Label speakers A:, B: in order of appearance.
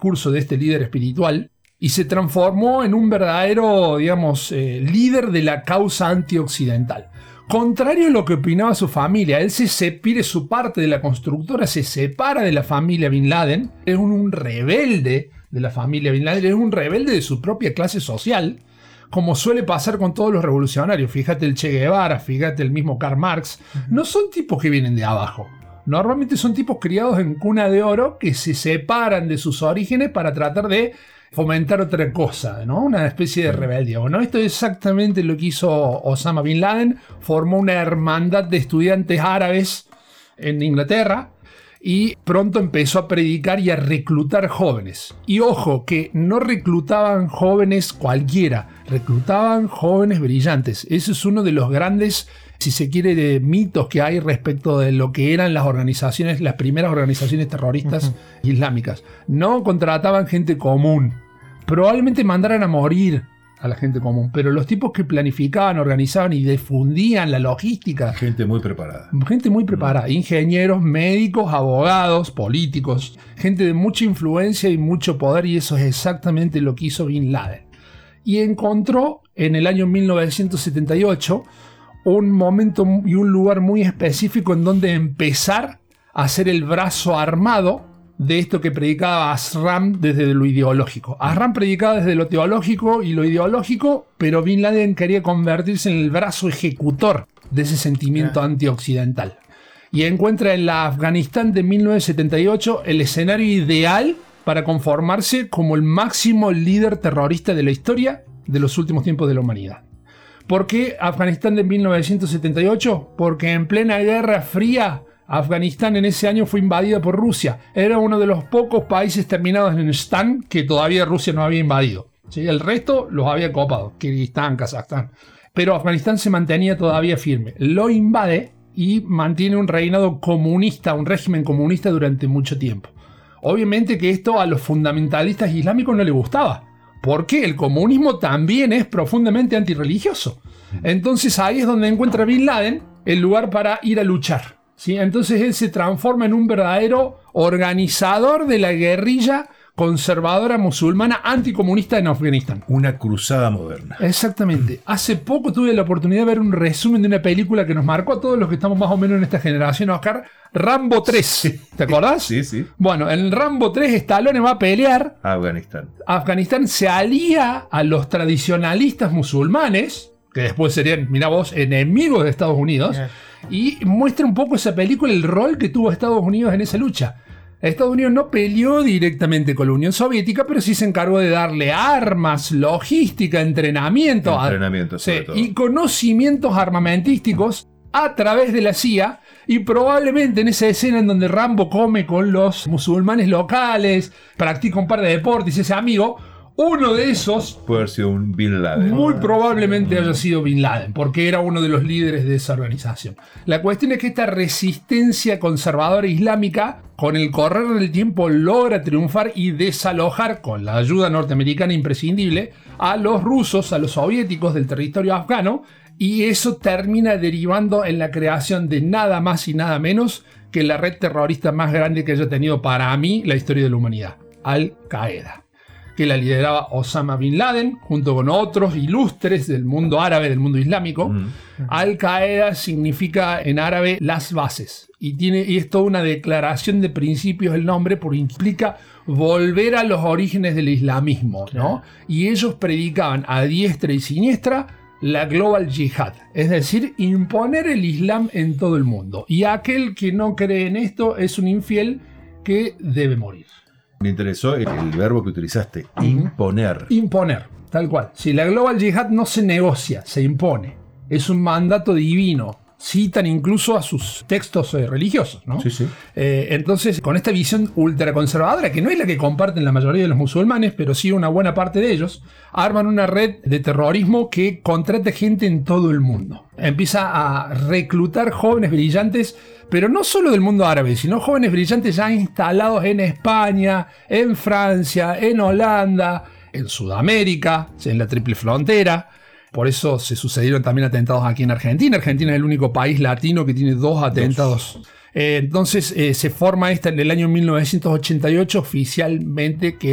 A: discurso de este líder espiritual y se transformó en un verdadero, digamos, líder de la causa antioccidental. Contrario a lo que opinaba su familia, él pide su parte de la constructora, se separa de la familia Bin Laden, es un rebelde de la familia Bin Laden, es un rebelde de su propia clase social, como suele pasar con todos los revolucionarios. Fíjate el Che Guevara, fíjate el mismo Karl Marx, no son tipos que vienen de abajo. Normalmente son tipos criados en cuna de oro que se separan de sus orígenes para tratar de fomentar otra cosa, ¿no? Una especie de rebeldía. Bueno, esto es exactamente lo que hizo Osama Bin Laden. Formó una hermandad de estudiantes árabes en Inglaterra y pronto empezó a predicar y a reclutar jóvenes. Y ojo, que no reclutaban jóvenes cualquiera, reclutaban jóvenes brillantes. Ese es uno de los grandes, si se quiere, de mitos que hay respecto de lo que eran las organizaciones, las primeras organizaciones terroristas islámicas. No contrataban gente común. Probablemente mandaran a morir a la gente común, pero los tipos que planificaban, organizaban y difundían la logística.
B: Gente muy preparada.
A: Gente muy preparada. Ingenieros, médicos, abogados, políticos. Gente de mucha influencia y mucho poder, y eso es exactamente lo que hizo Bin Laden. Y encontró en el año 1978 un momento y un lugar muy específico en donde empezar a hacer el brazo armado de esto que predicaba Ashram desde lo ideológico. Ashram predicaba desde lo teológico y lo ideológico, pero Bin Laden quería convertirse en el brazo ejecutor de ese sentimiento antioccidental. Y encuentra en la Afganistán de 1978 el escenario ideal para conformarse como el máximo líder terrorista de la historia de los últimos tiempos de la humanidad. ¿Por qué Afganistán de 1978? Porque en plena Guerra Fría, Afganistán en ese año fue invadida por Rusia. Era uno de los pocos países terminados en Stan que todavía Rusia no había invadido. ¿Sí? El resto los había copado, Kirguistán, Kazajstán. Pero Afganistán se mantenía todavía firme. Lo invade y mantiene un reinado comunista, un régimen comunista durante mucho tiempo. Obviamente que esto a los fundamentalistas islámicos no les gustaba, porque el comunismo también es profundamente antirreligioso. Entonces ahí es donde encuentra Bin Laden el lugar para ir a luchar. ¿Sí? Entonces él se transforma en un verdadero organizador de la guerrilla conservadora musulmana anticomunista en Afganistán.
B: Una cruzada moderna.
A: Exactamente. Hace poco tuve la oportunidad de ver un resumen de una película que nos marcó a todos los que estamos más o menos en esta generación, Oscar, Rambo 3.
B: Sí.
A: ¿Te acordás?
B: Sí, sí.
A: Bueno, en Rambo 3 Stallone va a pelear.
B: Afganistán.
A: Afganistán se alía a los tradicionalistas musulmanes, que después serían, mirá vos, enemigos de Estados Unidos. Y muestra un poco esa película el rol que tuvo Estados Unidos en esa lucha. Estados Unidos no peleó directamente con la Unión Soviética, pero sí se encargó de darle armas, logística, entrenamiento
B: sobre todo.
A: Y conocimientos armamentísticos a través de la CIA. Y probablemente en esa escena en donde Rambo come con los musulmanes locales, practica un par de deportes, ese amigo, uno de esos
B: puede haber sido un Bin Laden.
A: Muy probablemente haya sido Bin Laden, porque era uno de los líderes de esa organización. La cuestión es que esta resistencia conservadora islámica, con el correr del tiempo, logra triunfar y desalojar, con la ayuda norteamericana imprescindible, a los rusos, a los soviéticos del territorio afgano, y eso termina derivando en la creación de nada más y nada menos que la red terrorista más grande que haya tenido para mí la historia de la humanidad, Al-Qaeda, que la lideraba Osama Bin Laden, junto con otros ilustres del mundo árabe, del mundo islámico. Al-Qaeda significa en árabe las bases, y es toda una declaración de principios el nombre, porque implica volver a los orígenes del islamismo, ¿no? Y ellos predicaban a diestra y siniestra la Global Jihad, es decir, imponer el Islam en todo el mundo. Y aquel que no cree en esto es un infiel que debe morir.
B: Me interesó el verbo que utilizaste, imponer.
A: Imponer, tal cual. Si la Global Jihad no se negocia, se impone. Es un mandato divino. Citan incluso a sus textos religiosos, ¿no?
B: Sí, sí.
A: Entonces, con esta visión ultraconservadora, que no es la que comparten la mayoría de los musulmanes, pero sí una buena parte de ellos, arman una red de terrorismo que contrata gente en todo el mundo. Empieza a reclutar jóvenes brillantes, pero no solo del mundo árabe, sino jóvenes brillantes ya instalados en España, en Francia, en Holanda, en Sudamérica, en la Triple Frontera. Por eso se sucedieron también atentados aquí en Argentina. Argentina es el único país latino que tiene 2 atentados. Entonces se forma esta en el año 1988 oficialmente, que